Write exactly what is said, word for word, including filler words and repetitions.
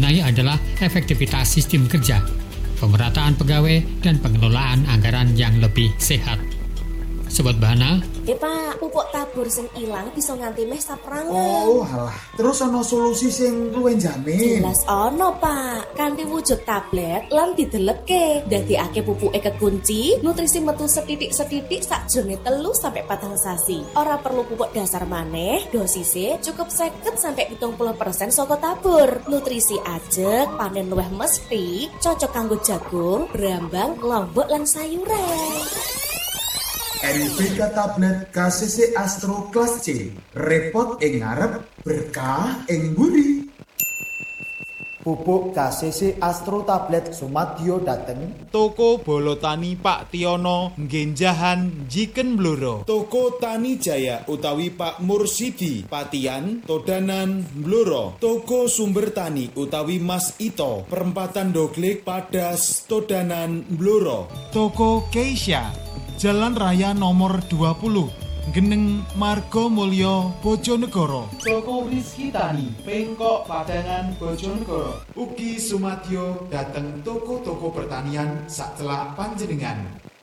dibenahi adalah efektivitas sistem kerja, pemerataan pegawai, dan pengelolaan anggaran yang lebih sehat. Sobat Bahana, Eh Pak, pupuk tabur sing ilang bisa nganti meh saprangan. Oh, alah. Terus ana solusi sing luwih jamin. Jelas ono Pak, kanthi wujud tablet lan didelepke, dadekake pupuke kekunci, nutrisi metu setitik-setitik sakjroning telu sampai patang sasi. Ora perlu pupuk dasar maneh, dosise cukup seket sampai pitung puluh persen saka tabur. Nutrisi ajeg, panen luwih mesti, cocok kanggo jagung, brambang, lombok lan sayuran. N B K tablet K C C Astro kelas C, repot ing ngarep, berkah ing mburi. Pupuk K C C Astro tablet sumadyo dateng Toko Bolotani Pak Tiono Nggenjahan Jiken Bluro. Toko Tani Jaya utawi Pak Mursidi Patian Todanan Bluro. Toko Sumber Tani utawi Mas Ito Perempatan Doglik Padas Todanan Bluro. Toko Keisha Jalan Raya nomor dua puluh Geneng Margo Mulyo Bojonegoro. Toko Rizky Tani Pengkok Padangan Bojonegoro. Ugi sumadyo dateng toko-toko pertanian sak celak panjenengan.